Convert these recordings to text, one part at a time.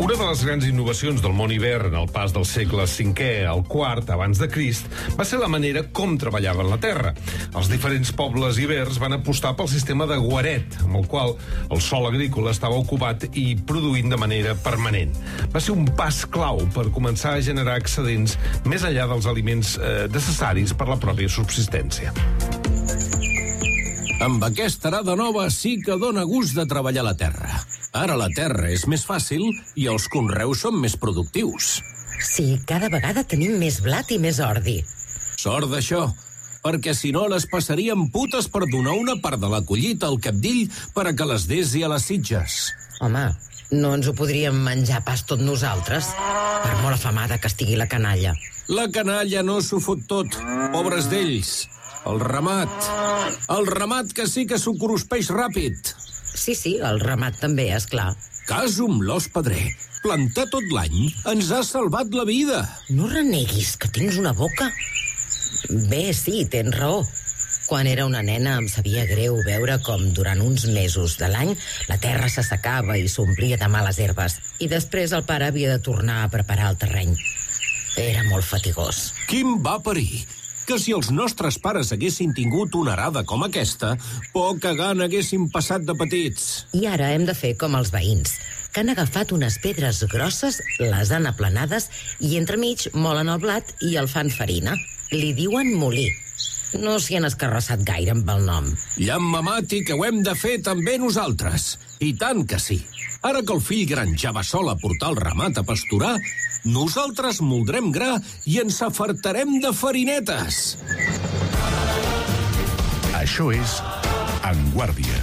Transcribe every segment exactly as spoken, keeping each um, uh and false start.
Una de les grans innovacions del món ibèr en el pas del segle cinquè al quart abans de Crist va ser la manera com treballaven la terra. Els diferents pobles ibers van apostar pel sistema de guaret, amb el qual el sòl agrícola estava ocupat i produint de manera permanent. Va ser un pas clau per començar a generar excedents més enllà dels aliments eh, necessaris per la pròpia subsistència. Amb aquesta arada nova sí que dóna gust de treballar la terra. Ara la terra és més fàcil i els conreus són més productius. Sí, cada vegada tenim més blat i més ordi. Sort d'això, perquè si no les passaríem putes per donar una part de la collita al capdill per a que les desi a les Sitges. Home, no ens ho podríem menjar pas tot nosaltres? Per molt afamada que estigui la canalla. La canalla no s'ho fot tot, pobres d'ells. El ramat. El ramat que sí que s'ho cruspeix ràpid. Sí, sí, el ramat també, és clar. Caso amb l'os pedrer. Plantar tot l'any ens ha salvat la vida. No reneguis, que tens una boca. Bé, sí, tens raó. Quan era una nena em sabia greu veure com durant uns mesos de l'any la terra s'assecava i s'omplia de males herbes. I després el pare havia de tornar a preparar el terreny. Era molt fatigós. Quin va parir? Que si els nostres pares haguessin tingut una arada com aquesta, poca gana haguessin passat de petits. I ara hem de fer com els veïns, que han agafat unes pedres grosses, les han aplanades i entremig molen el blat i el fan farina. Li diuen molí. No s'hi han escarrassat gaire amb el nom. Llamma mati, que ho hem de fer també nosaltres. I tant que sí. Ara que el fill gran ja va sol a portar el ramat a pasturar, nosaltres moldrem gra i ens afartarem de farinetes. Això és En Guàrdia.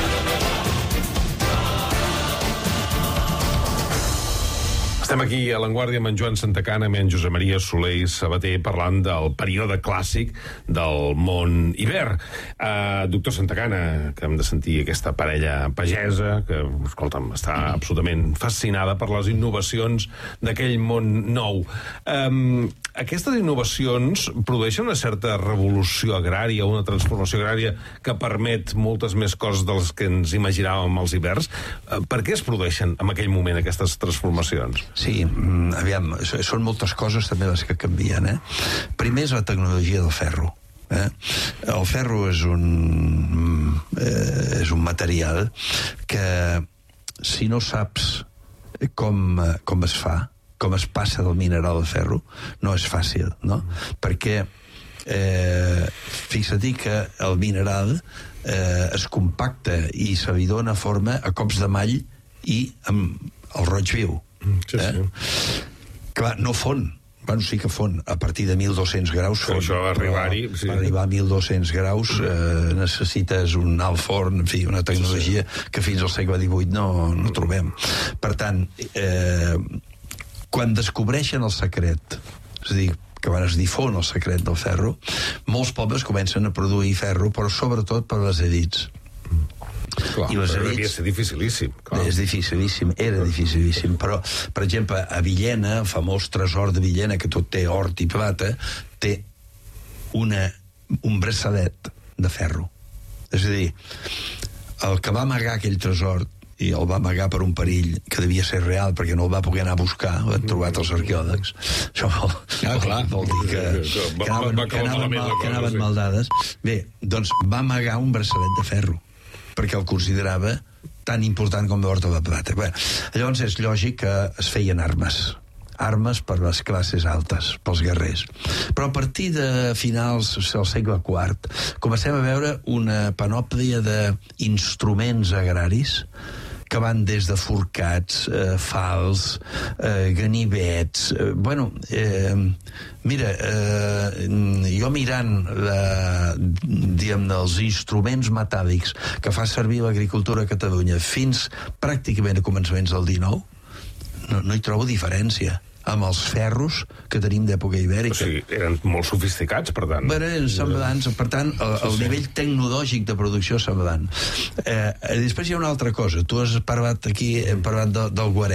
Estem aquí a l'Enguàrdia amb en Joan Santacana, amb en Josep Maria Soler i Sabater, parlant del període clàssic del món ibèr. Uh, doctor Santacana, que hem de sentir aquesta parella pagesa, que, escolta'm, està absolutament fascinada per les innovacions d'aquell món nou. Um, aquestes innovacions produeixen una certa revolució agrària, una transformació agrària que permet moltes més coses de les que ens imaginàvem als hiverns. Uh, per què es produeixen en aquell moment aquestes transformacions? Sí, aviam, són moltes coses també les que canvien, eh? Primer és la tecnologia del ferro. Eh? El ferro és un, eh, és un material que, si no saps com, com es fa, com es passa del mineral al ferro, no és fàcil, no? Perquè eh, fixa't que el mineral eh, es compacta i se li dona forma a cops de mall i amb el roig viu. Sí, eh? sí. Clar, no fon. Bueno, sí que fon. A partir de mil dos-cents graus fon. Això, arribar-hi... Sí. Per arribar a mil dos-cents graus eh, necessites un alt forn, en fi, una tecnologia sí, sí. que fins al segle divuit no, no trobem. Per tant, eh, quan descobreixen el secret, és a dir, que van es difon el secret del ferro, molts pobles comencen a produir ferro, però sobretot per les edits. Clar, I les però edits, devia ser dificilíssim. Clar. És dificilíssim, era dificilíssim, però, per exemple, a Villena, el famós tresor de Villena, que tot té hort i plata, té una, un braçalet de ferro. És a dir, el que va amagar aquell tresor, i el va amagar per un perill que devia ser real, perquè no el va poder anar a buscar, ho han trobat els arqueòlegs. Això vol, ah, clar. vol dir que, que anaven, que anaven, mal, que anaven mal dades. Bé, doncs va amagar un braçalet de ferro, perquè el considerava tan important com l'hort de la plata. Bé, llavors és lògic que es feien armes. Armes per les classes altes, pels guerrers. Però a partir de finals del segle quart comencem a veure una panòplia d'instruments agraris que van des de forcats, eh, fals, eh, ganivets... Eh, bueno, eh, mira, eh, jo mirant la, diguem-ne, els instruments metàl·lics que fa servir l'agricultura a Catalunya fins pràcticament a començaments del dinou, no, no hi trobo diferència amb els ferros que tenim d'època ibèrica. O sigui, eren molt sofisticats, per tant. Bé, eren semblants, per tant, el, el sí, nivell sí. tecnològic de producció és semblant. Eh, després hi ha una altra cosa. Tu has parlat aquí, hem parlat de, del guaret.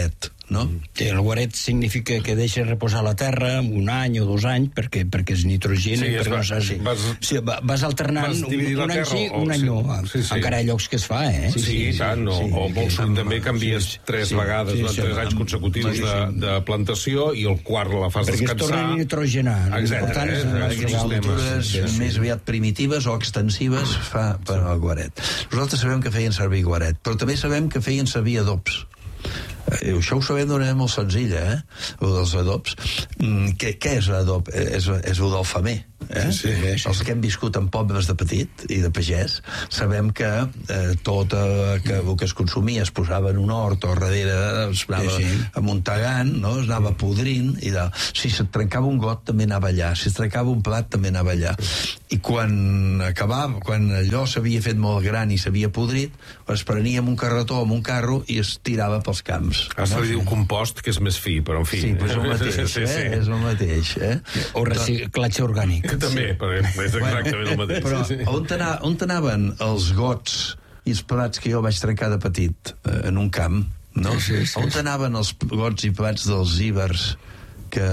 no? Sí, el guaret significa que deixa reposar la terra un any o dos anys perquè, perquè és nitrogen. Sí, perquè va, no sí. vas, sí, vas alternant vas un, un any sí, un any no. Sí, sí. Encara hi ha llocs que es fa, eh? Sí, sí, sí, tant, sí, o, o molt sovint també canvies sí, tres sí, vegades sí, durant sí, tres anys consecutius de, de plantació i el quart la fas perquè descansar. Perquè es torna a nitrogenar. Exacte. Les cultures més aviat primitives o extensives fa per al guaret. Nosaltres sabem que feien servir guaret, però també sabem que feien servir adobs. Eh, això ho sabem d'una manera molt senzilla, eh? O dels adobs. Mm, què, què és l'adob? És, és el del femer. Eh? Sí, sí, sí. Els que hem viscut en pobles de petit i de pagès sabem que eh, tot eh, que, el que es consumia es posava en un hort o darrere es anava sí, sí. amuntegant, no? Es anava podrint i de... si se't trencava un got també anava allà, si es trencava un plat també anava allà, i quan acabava, quan allò s'havia fet molt gran i s'havia podrit, es prenia amb un carretó, amb un carro i es tirava pels camps. Ara se li diu compost, que és més fi, però en fi. Sí, però és el mateix, sí, sí, sí. Eh? És el mateix, eh? O reciclatge orgànic. També, sí. Perquè és exactament bueno, el mateix. Però sí, sí. On, anà, on anaven els gots i els plats que jo vaig trencar de petit eh, en un camp, no? Sí, sí, sí. On anaven els gots i plats dels íbers que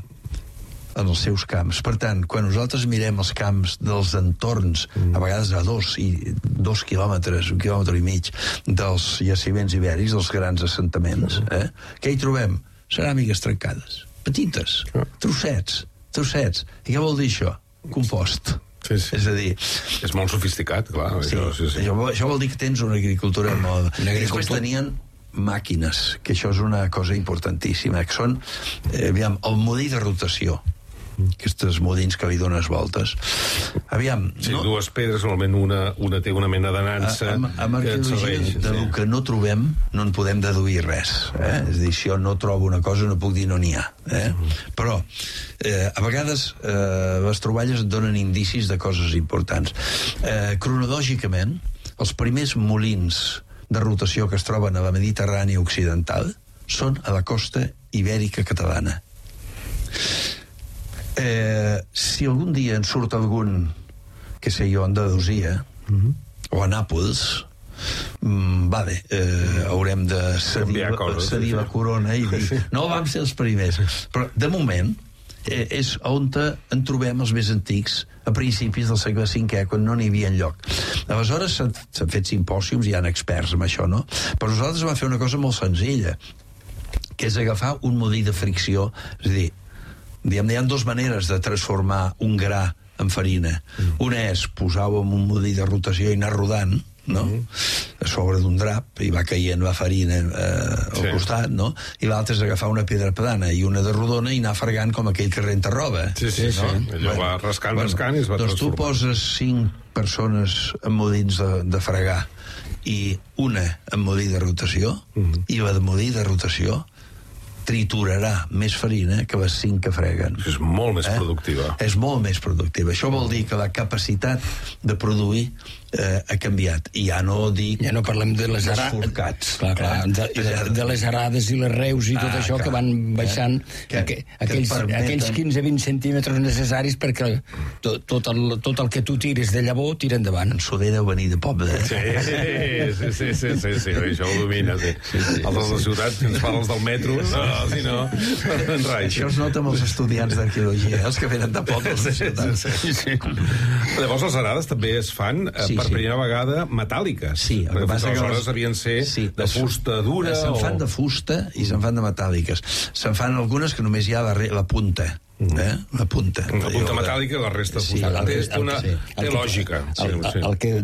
en els seus camps. Per tant, quan nosaltres mirem els camps dels entorns, mm. a vegades a dos i dos quilòmetres, un quilòmetre i mig dels jaciments ibèrics, dels grans assentaments, eh? Què hi trobem? Ceràmiques trencades, petites, trossets, trossets. I què vol dir això? Compost. Sí, sí. És a dir... És molt sofisticat, clar. Sí, això, sí, sí. Això, això vol dir que tens una agricultura molt... Una agricultura... Després tenien màquines, que això és una cosa importantíssima, que són, eh, aviam, el modí de rotació. Aquestes modins que li dones voltes. Aviam... Sí, no? dues pedres, normalment una, una té una mena de nansa. A, a, a que et serveix. De lo que no trobem, no en podem deduir res. Eh? És a dir, si jo no trobo una cosa, no puc dir no n'hi ha. Eh? Però, eh, a vegades, eh, les troballes et donen indicis de coses importants. Eh, cronològicament, els primers molins de rotació que es troben a la Mediterrània occidental són a la costa ibèrica catalana. Eh, si algun dia en surt algun, que sé jo, a Andalusia mm-hmm. o a Nàpols, mm, vale, eh, haurem de cedir, coses, cedir sí, la corona i dir, no vam ser els primers, però de moment eh, és on en trobem els més antics a principis del segle cinquè, quan no n'hi havia enlloc. Aleshores s'han, s'han fet simpòsiums, hi ha experts en això, no? Però nosaltres vam fer una cosa molt senzilla, que és agafar un modí de fricció, és a dir, diguem, hi ha dues maneres de transformar un gra en farina. Mm. Una és posar-ho en un modí de rotació i anar rodant, no? Mm. A sobre d'un drap, i va caient la farina eh, al sí. costat, no? I l'altra és agafar una pedra plana i una de rodona i anar fregant com aquell que renta roba. Sí, sí, no? sí. Allò bueno, va rascant, bueno, rascant i es va doncs transformar. Tu poses cinc persones en modins de, de fregar i una en modí de rotació, mm. i la de modí de rotació triturarà més farina que les cinc que freguen. És molt més eh? productiva. És molt més productiva. Això vol dir que la capacitat de produir eh, ha canviat. I ja no dic... Ja no parlem de les arades. Clar, clar, de, de, de les arades i les reus i tot ah, això clar, que van baixant eh? que, aqu aquells, permeten... aquells quinze a vint centímetres necessaris perquè tot, tot, el, tot el que tu tires de llavor tira endavant. En Soler deu venir de poble. Eh? Sí, sí, sí, sí, sí, sí, això ho domina. Sí. Sí, sí, els de la ciutat, si ens parles del metro, no, si no, en rai. Això es nota amb els estudiants d'arqueologia, els que venen de pobles de ciutat. Sí, sí. Llavors les arades també es fan eh, sí, per sí. primera vegada metàl·liques. Sí, el que passa que aleshores havien ser sí, de fusta dura. Se'n fan de fusta i se'n fan de metàl·liques. Se'n fan algunes que només hi ha la, la punta. Eh? La punta. La punta metàl·lica i la resta de fusta. Sí, té, una, sí. té lògica. El, el, el que,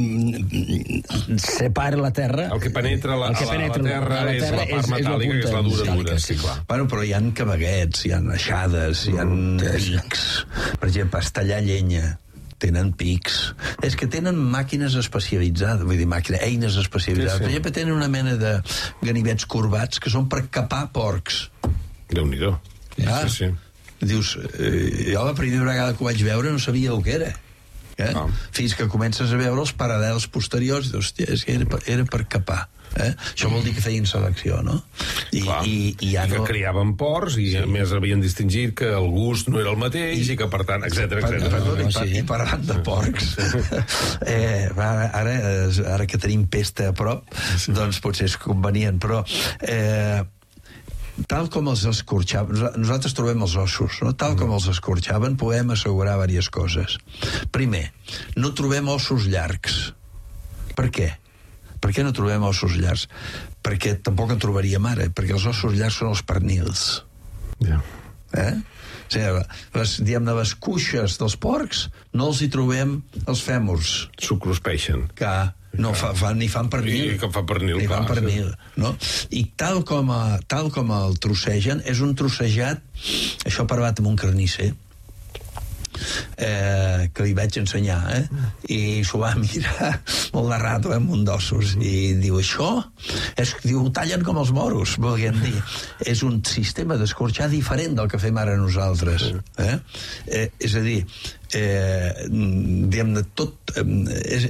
diguem, separa la terra... El que penetra la, que penetra la, terra, la terra és la part és, metàl·lica, és que és la dura dura. Sí, clar. Bueno, però hi ha cabaguets, hi ha aixades, hi ha pics. Per exemple, estallar llenya. Tenen pics. És que tenen màquines especialitzades, vull dir, màquines, eines especialitzades. Sí, sí. Per exemple, tenen una mena de ganivets corbats que són per capar porcs. Déu-n'hi-do. Ah, sí, sí. Dius, eh, jo la primera vegada que ho vaig veure no sabia el que era. Eh? No. Fins que comences a veure els paral·lels posteriors i dius, hòstia, és que era per, era per capar. Eh? Això vol dir que feien selecció, no? I, Clar, i, i ja que no... criaven porcs i sí. a més havien distingit que el gust no era el mateix i, i que per tant, etcètera, etcètera. Perdó, i, sí. I parlant de porcs eh, ara, ara que tenim pesta a prop sí. doncs potser és convenient, però eh, tal com els escorxaven, nosaltres trobem els ossos, no? Tal com els escorxaven podem assegurar diverses coses. Primer, no trobem ossos llargs. Per què? Per què no trobem ossos llargs? Perquè tampoc en trobaríem ara, perquè els ossos llargs són els pernils. Ja. Eh? O sigui, les, diguem-ne, les cuixes dels porcs no els hi trobem els fèmurs. S'ho cruspeixen. Que no fa, fa, ni fan pernil. I que fa pernil, ni clar, fan pernil, sí. No? I tal com, a, tal com el trossegen, és un trossejat, això parlat amb un carnisser, eh, que li vaig ensenyar, eh? I s'ho va mirar molt de rato, eh, amb un d'ossos, i diu, això és, diu, ho tallen com els moros, volguem dir. És un sistema d'escorxar diferent del que fem ara nosaltres, eh? Eh, és a dir, eh, diguem-ne, tot eh, és,